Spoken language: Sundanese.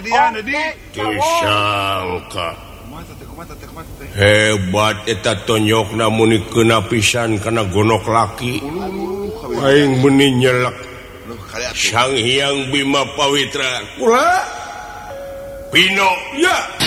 disangka hebat eta tonyok namun kena pisan karena gonok laki aing meni nyelak Sang Hyang Bima Pawitra kula Pino ya